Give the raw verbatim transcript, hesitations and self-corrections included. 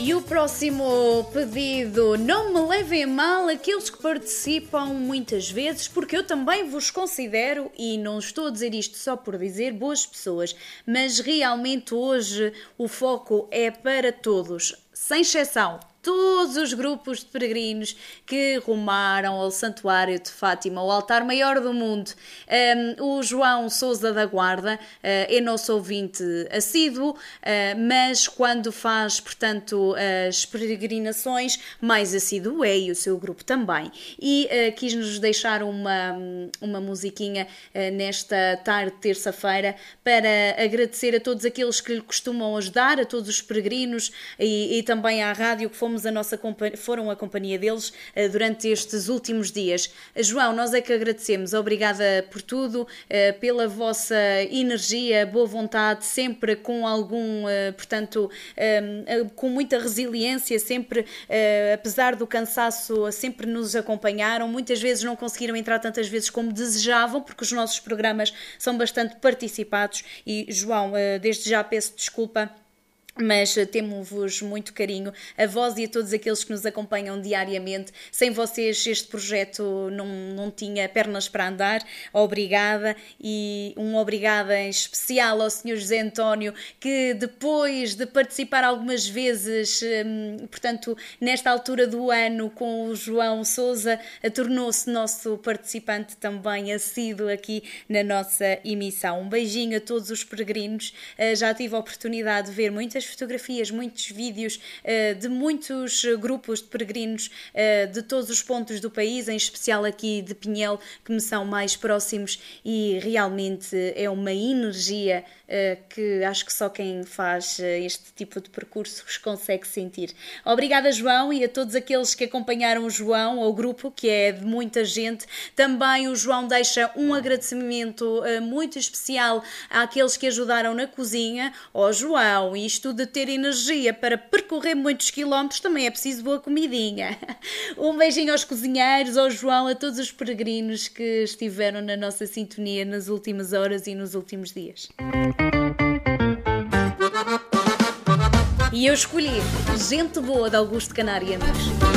E o próximo pedido, não me levem a mal aqueles que participam muitas vezes, porque eu também vos considero, e não estou a dizer isto só por dizer, boas pessoas, mas realmente hoje o foco é para todos, sem exceção. Todos os grupos de peregrinos que rumaram ao Santuário de Fátima, ao altar maior do mundo. Um, o João Sousa da Guarda uh, é nosso ouvinte assíduo, uh, mas quando faz, portanto, as peregrinações, mais assíduo é, e o seu grupo também. E uh, quis-nos deixar uma, uma musiquinha uh, nesta tarde de terça-feira para agradecer a todos aqueles que lhe costumam ajudar, a todos os peregrinos e, e também à rádio que fomos a nossa foram a companhia deles uh, durante estes últimos dias. Uh, João, nós é que agradecemos. Obrigada por tudo, uh, pela vossa energia, boa vontade, sempre com algum, uh, portanto, uh, uh, com muita resiliência, sempre, uh, apesar do cansaço, sempre nos acompanharam. Muitas vezes não conseguiram entrar tantas vezes como desejavam, porque os nossos programas são bastante participados e, João, uh, desde já peço desculpa, mas temos-vos muito carinho, a vós e a todos aqueles que nos acompanham diariamente. Sem vocês este projeto não, não tinha pernas para andar. Obrigada, e um obrigada em especial ao senhor José António, que depois de participar algumas vezes, hum, portanto, nesta altura do ano com o João Sousa, tornou-se nosso participante também assíduo aqui na nossa emissão. Um beijinho a todos os peregrinos. Já tive a oportunidade de ver muitas fotografias, muitos vídeos uh, de muitos grupos de peregrinos uh, de todos os pontos do país, em especial aqui de Pinhel, que me são mais próximos, e realmente é uma energia uh, que acho que só quem faz uh, este tipo de percursos consegue sentir. Obrigada, João, e a todos aqueles que acompanharam o João, ao grupo, que é de muita gente. Também o João deixa um agradecimento uh, muito especial àqueles que ajudaram na cozinha. Ó oh, João, isto de ter energia para percorrer muitos quilómetros também é preciso boa comidinha. Um beijinho aos cozinheiros, ao João, a todos os peregrinos que estiveram na nossa sintonia nas últimas horas e nos últimos dias. E eu escolhi Gente Boa, de Augusto Canário, amigos.